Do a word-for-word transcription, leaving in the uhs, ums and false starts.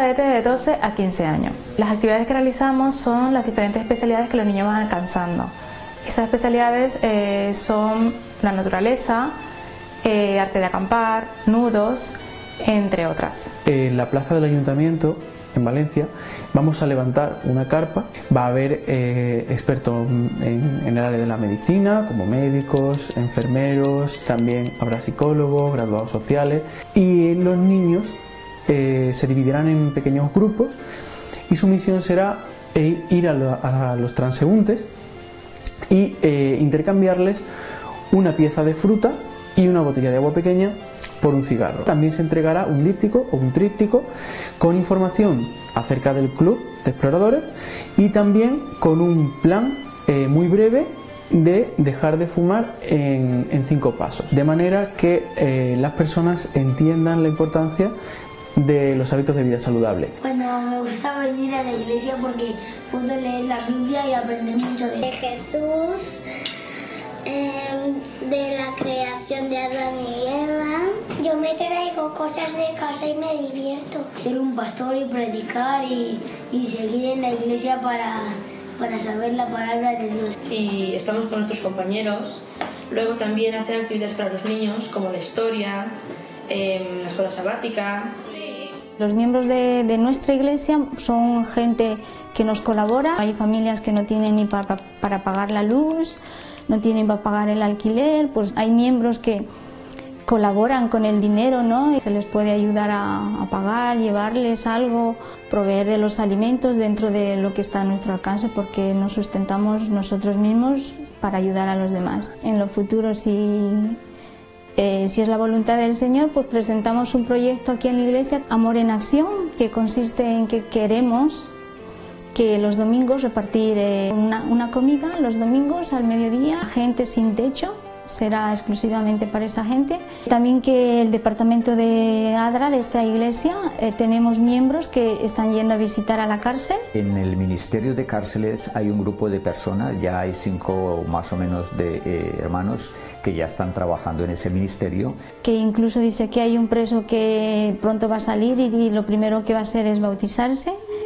cadetes de doce a quince años. Las actividades que realizamos son las diferentes especialidades que los niños van alcanzando. Esas especialidades eh, son la naturaleza, eh, arte de acampar, nudos, entre otras. En la plaza del Ayuntamiento, en Valencia, vamos a levantar una carpa. Va a haber eh, expertos en, en el área de la medicina, como médicos, enfermeros, también habrá psicólogos, graduados sociales, y los niños eh, se dividirán en pequeños grupos y su misión será eh, ir a, lo, a los transeúntes y eh, intercambiarles una pieza de fruta y una botella de agua pequeña por un cigarro. También se entregará un díptico o un tríptico con información acerca del club de exploradores y también con un plan eh, muy breve de dejar de fumar en, en cinco pasos, de manera que eh, las personas entiendan la importancia de los hábitos de vida saludable. Bueno, me gusta venir a la iglesia porque puedo leer la Biblia y aprender mucho de, de Jesús, eh, de la creación de Adán y Eva. Yo me traigo cosas de casa y me divierto. Ser un pastor y predicar y, y seguir en la iglesia para, para saber la palabra de Dios. Y estamos con nuestros compañeros. Luego también hacer actividades para los niños como la historia, eh, la escuela sabática. Los miembros de, de nuestra iglesia son gente que nos colabora. Hay familias que no tienen ni para, para pagar la luz, no tienen para pagar el alquiler, pues hay miembros que colaboran con el dinero, ¿no? Y se les puede ayudar a, a pagar, llevarles algo, proveer los alimentos dentro de lo que está a nuestro alcance, porque nos sustentamos nosotros mismos para ayudar a los demás. En lo futuro, si, eh, si es la voluntad del Señor, pues presentamos un proyecto aquí en la iglesia, Amor en Acción, que consiste en que queremos que los domingos repartir eh, una, una comida los domingos al mediodía a gente sin techo. Será exclusivamente para esa gente. También que el departamento de ADRA de esta iglesia eh, tenemos miembros que están yendo a visitar a la cárcel. En el Ministerio de Cárceles hay un grupo de personas, ya hay cinco más o menos de eh, hermanos que ya están trabajando en ese ministerio. Que incluso dice que hay un preso que pronto va a salir y, y lo primero que va a hacer es bautizarse.